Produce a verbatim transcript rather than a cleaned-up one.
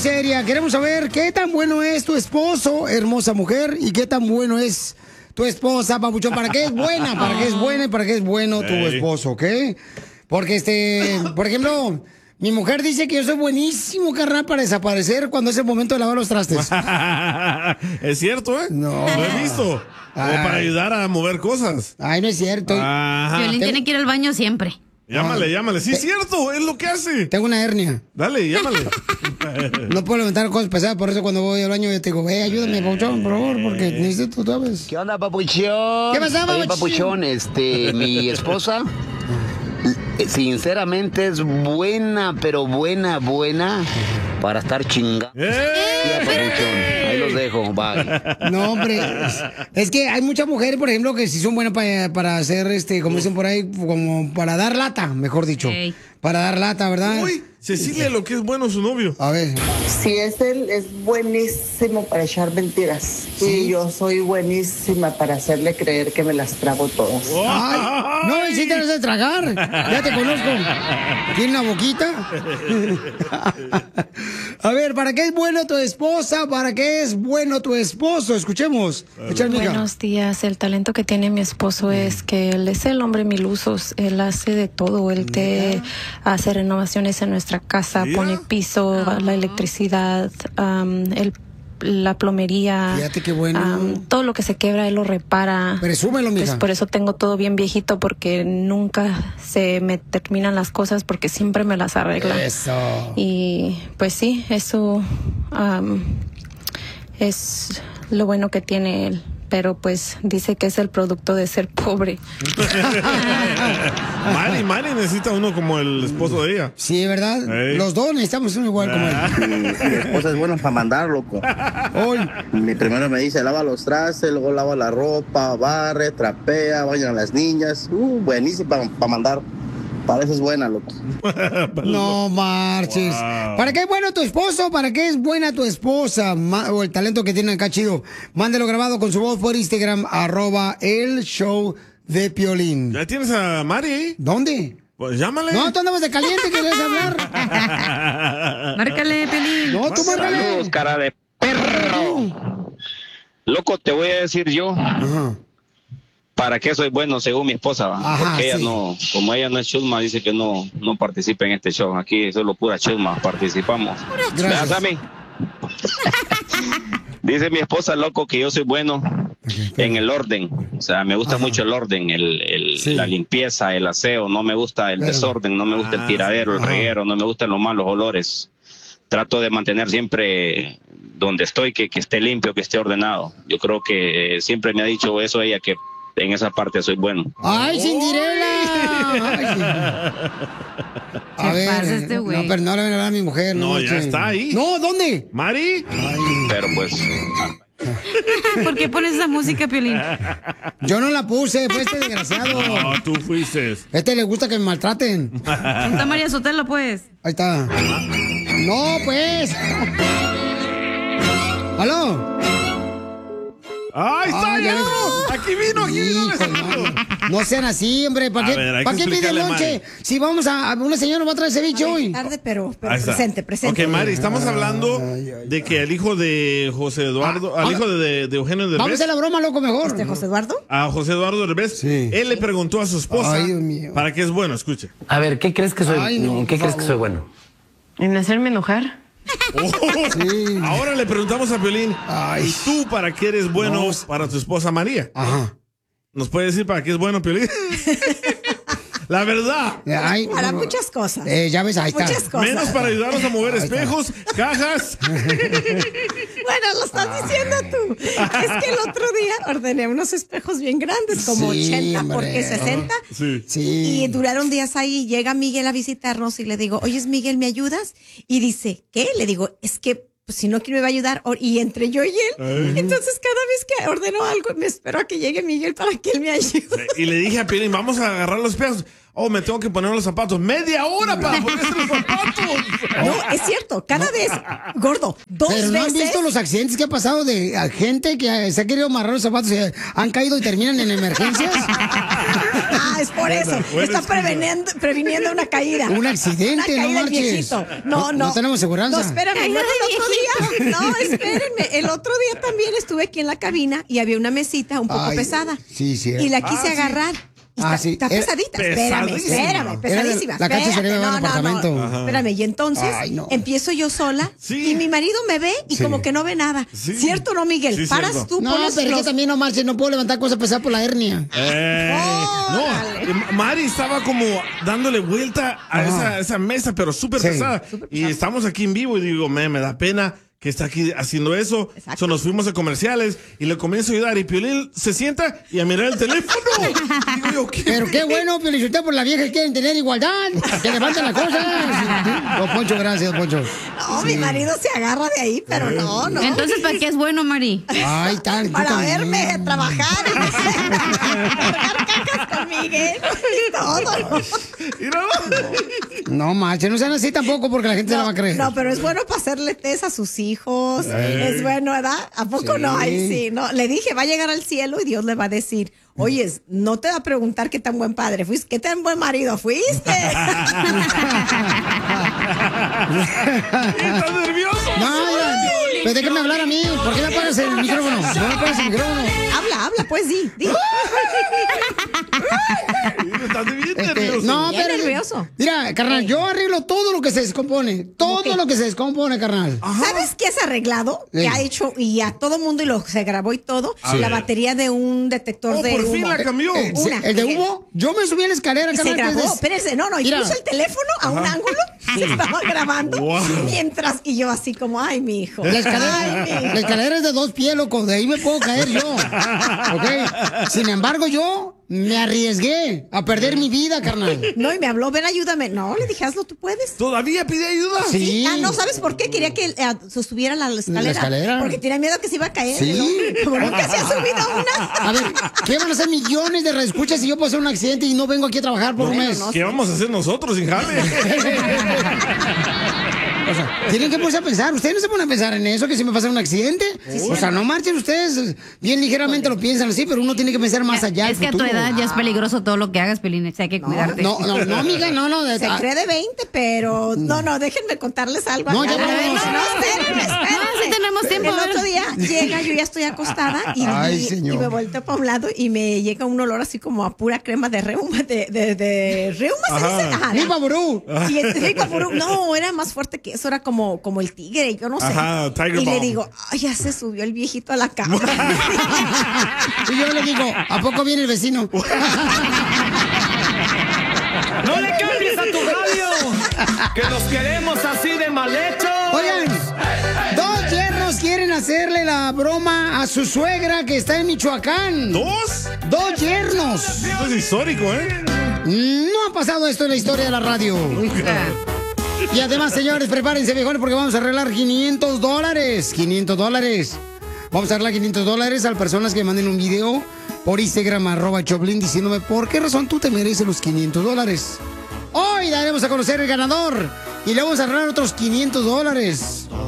seria. Queremos saber qué tan bueno es tu esposo, hermosa mujer, y qué tan bueno es tu esposa, papuchón. ¿Para qué es buena? ¿Para qué es buena y para qué es bueno tu Ey. esposo, ok? Porque, este, por ejemplo, mi mujer dice que yo soy buenísimo, carnal, para desaparecer cuando es el momento de lavar los trastes. Es cierto, ¿eh? No. Lo he visto. O para ayudar a mover cosas. Ay, no es cierto. Ajá. Violín tiene que ir al baño siempre. Llámale, llámale. Sí, es cierto, es lo que hace. Tengo una hernia. Dale, llámale. No puedo levantar cosas pesadas, por eso cuando voy al baño yo te digo, ve, ayúdame, papuchón, por favor, porque necesito, tú sabes. ¿Qué onda, papuchón? ¿Qué pasaba, Oye, papuchón? Este, mi esposa, sinceramente es buena, pero buena, buena para estar chingando. Ya, papuchón. Ahí los dejo, bye. No, hombre, es, es que hay muchas mujeres, por ejemplo, que sí son buenas para, para hacer, este, como dicen por ahí, como para dar lata, mejor dicho. Ey. Para dar lata, ¿verdad? Uy, Cecilia, lo que es bueno su novio. A ver. Si es él, es buenísimo para echar mentiras. Y yo soy buenísima para hacerle creer que me las trago todas. Ay, no, y sí te las de tragar. Ya te conozco. ¿Tiene una boquita? A ver, ¿para qué es bueno tu esposa? ¿Para qué es bueno tu esposo? Escuchemos. Echa, mija. Buenos días. El talento que tiene mi esposo es que él es el hombre mil usos. Él hace de todo. Él te hace renovaciones en nuestra casa, Mira. pone piso, la electricidad, um, el la plomería. Fíjate qué bueno. Um, todo lo que se quebra, él lo repara. Presúmelo, mija. Pues por eso tengo todo bien viejito, porque nunca se me terminan las cosas, porque siempre me las arregla. Eso. Y pues sí, eso um, es lo bueno que tiene él. Pero pues dice que es el producto de ser pobre. Mari, Mari necesita uno como el esposo de ella. Sí, ¿verdad? Ey. Los dos necesitamos uno igual como él. Mi esposa es buena para mandar, loco. Hoy. Mi primero me dice, lava los trastes, luego lava la ropa, barre, trapea, baña a las niñas. Uh, buenísima para pa mandar. Para eso es buena, loco. No marches. Wow. ¿Para qué es bueno tu esposo? ¿Para qué es buena tu esposa? Ma- o el talento que tiene acá chido. Mándelo grabado con su voz por Instagram, arroba el show de Piolín. ¿Ya tienes a Mari ahí? ¿Dónde? Pues llámale. No, tú andamos de caliente, ¿quieres hablar? Márcale, Pelín. No, tú márcale. Saludos, cara de perro. Loco, te voy a decir yo. Ajá. ¿Para qué soy bueno según mi esposa? ¿Va? Ajá, Porque ella sí. no, como ella no es chusma, dice que no, no participa en este show. Aquí solo pura chusma participamos. Gracias. ¿Verdad, Sammy? Dice mi esposa, loco, que yo soy bueno en el orden. O sea, me gusta Ajá. mucho el orden, el, el- Sí. la limpieza, el aseo. No me gusta el Pero- desorden, no me gusta Ah, el tiradero, el ajá. reguero, no me gustan los malos olores. Trato de mantener siempre donde estoy, que, que esté limpio, que esté ordenado. Yo creo que eh, siempre me ha dicho eso ella, que en esa parte soy bueno. ¡Ay, Cinderela! Ay, sí. A ¿Qué ver, pasa este güey? no, pero no le van a hablar a mi mujer. No, ya marchen. está ahí. No, ¿dónde? Mari. Pero pues, ¿Por qué pones esa música, Piolín? Yo no la puse, fue este desgraciado. No, tú fuiste. Este le gusta que me maltraten. Ponta María Sotelo, pues. Ahí está. No, pues. ¿Aló? ¡Ahí está! Ah, ya ya! ves. Aquí vino, aquí vino. Hijo, hermano. No sean así, hombre. ¿Para A qué, ver, hay ¿para que qué pide explicarle a lonche? Mari. Si vamos a, a una señora nos va a traer ceviche hoy. Tarde, pero, pero Ahí está. presente, presente. Ok, Mari, estamos hablando Ay, ay, de que el hijo de José Eduardo, Ah, al ah, hijo de, de, de Eugenio Vamos a Derbez, hacer la broma, loco, mejor. ¿Este José Eduardo? a José Eduardo Derbez, Sí. él le preguntó a su esposa Ay, Dios mío. para qué es bueno, escuche. A ver, ¿qué crees que soy? Ay, no, ¿En qué por crees que favor. soy bueno? ¿En hacerme enojar? Oh, Sí. Ahora le preguntamos a Piolín, Ay. ¿y tú para qué eres bueno No. para tu esposa María? Ajá. ¿Nos puede decir para qué es bueno, Piolín? La verdad. Ay, Para no. muchas cosas. Eh, ya ves, ahí está. Muchas cosas. Menos para ayudarnos a mover Ahí está. espejos, cajas. Bueno, lo estás diciendo tú. Es que el otro día ordené unos espejos bien grandes, como Sí, ochenta por hombre. qué sesenta. Sí. Sí. Y duraron días ahí. Llega Miguel a visitarnos y le digo, oye, Miguel, ¿me ayudas? Y dice, ¿qué? Le digo, es que pues, si no, ¿quién me va a ayudar? O- Y entre yo y él. Entonces, cada vez que ordeno algo, me espero a que llegue Miguel para que él me ayude. Y le dije a Piolín, vamos a agarrar los espejos. oh, me tengo que poner los zapatos. Media hora para ponerse los zapatos. No, es cierto, cada vez, gordo, dos Pero ¿no veces. han visto los accidentes que ha pasado de a gente que se ha querido amarrar los zapatos y han caído y terminan en emergencias? Ah, es por eso. Está preveniendo, previniendo una caída. Un accidente, una caída no del marches. viejito. No, no. No tenemos seguranza. No, espérame. Luego el otro día. No, espérenme. El otro día también estuve aquí en la cabina y había una mesita un poco Ay, pesada. Sí, sí. Y la quise Ah, sí. agarrar. Y Ah, está, sí. está Era pesadita. Espérame, pesadísima. espérame. Pesadísima. La cacha se Espérate. le va al No, no, no. apartamento. Ajá. Espérame. Y entonces Ay, no. empiezo yo sola Sí. y mi marido me ve y Sí. como que no ve nada. Sí. ¿Cierto o no, Miguel? Sí, Paras cierto. tú, No, pones pero es que los- también no marches, no puedo levantar cosas pesadas por la hernia. Eh, Órale. no, Mari estaba como dándole vuelta a Ajá. esa, esa mesa, pero súper Sí. pesada. Y estamos aquí en vivo y digo, me, me da pena que está aquí haciendo eso. Exacto. So, nos fuimos a comerciales y le comienzo a ayudar. Y Piolín se sienta y a mirar el teléfono. Digo yo, ¿qué? Pero qué bueno, felicitar por la vieja que quieren tener igualdad. Que levanten las cosas. Don Poncho, gracias, don Poncho. No, mi marido se agarra de ahí, pero no, no. Entonces, ¿para qué es bueno, Mari? Ay, tal. tú Para también. verme trabajar, cargar cajas con Miguel y todo. Y no, No marches, no sean así tampoco porque la gente se la va a creer. No, pero es bueno para hacerle test a sus hijos. Es bueno, ¿verdad? ¿A poco Sí. no? Ay, sí, no. Le dije, va a llegar al cielo y Dios le va a decir, oye, no te va a preguntar qué tan buen padre fuiste, qué tan buen marido fuiste. ¿estás nervioso? No, mira, pero déjame hablar a mí. ¿Por qué me apagas el micrófono? No me apagas el micrófono. Habla, habla, pues di. di. Estás bien Este, nervioso. no, Bien pero. nervioso. Mira, carnal, yo arreglo todo lo que se descompone. Todo qué? lo que se descompone, carnal. ¿Sabes qué has arreglado? Sí. Que ha hecho y a todo mundo y lo se grabó y todo. La batería de un detector Oh, de por humo. fin la cambió. Eh, se- Una. ¿El de humo? Yo me subí a la escalera, Y se carnal. grabó, que es- espérense, no, no, y Mira. puso el teléfono a un ángulo, se estaba grabando, Wow. mientras, y yo así como, ay, mi hijo. La Ay, escalera, mi hijo. la escalera es de dos pies, loco. De ahí me puedo caer yo. ¿Ok? Sin embargo, yo me arriesgué a perder mi vida, carnal. No, y me habló, ven, ayúdame. No, le dije, hazlo, tú puedes. ¿Todavía pide ayuda? Sí. Ah, no, ¿sabes por qué? Quería que eh, se subiera a la escalera. ¿La escalera? Porque tenía miedo que se iba a caer. Sí. ¿no? Como nunca se ha subido a una. A ver, ¿qué van a hacer millones de reescuchas si yo puedo hacer un accidente y no vengo aquí a trabajar por un mes? ¿Qué vamos a hacer nosotros sin jale? O sea, tienen que ponerse a pensar. Ustedes no se ponen a pensar en eso, que si me pasa un accidente. O sea, no marchen ustedes. Bien ligeramente lo piensan así, pero uno tiene que pensar más allá. Es al que a tu futuro. edad ya es peligroso todo lo que hagas, Pelín. Hay que cuidarte. No, no, no, amiga, no, no. de- Se ah, cree de veinte, pero no, no, déjenme contarles algo. No, acá. ya vamos. No, no, espérenme, espérenme. No, sí tenemos tiempo, El a ver. otro día llega, yo ya estoy acostada y, Ay, y- señor. y me volteo para un lado y me llega un olor así como a pura crema de reuma, de, de, de reuma, ¿se dice? Ajá. ¡Mi Vaporú! Y el- sí, como- no, era más fuerte que eso, era como, como el tigre, yo no sé. Ajá, Tiger y le Balm. digo, ay, ya se subió el viejito a la cama. Y yo le digo, ¿a poco viene el vecino? ¡No le cambies a tu radio! ¡Que nos queremos así de mal hechos! Oigan, dos yernos quieren hacerle la broma a su suegra que está en Michoacán. ¿Dos? Dos yernos. Esto es histórico, ¿eh? No ha pasado esto en la historia de la radio. Y además, señores, prepárense mejor porque vamos a arreglar quinientos dólares. quinientos dólares. Vamos a arreglar quinientos dólares a las personas que manden un video por Instagram, arroba Choplin, diciéndome por qué razón tú te mereces los quinientos dólares. Hoy daremos a conocer el ganador y le vamos a arreglar otros quinientos dólares.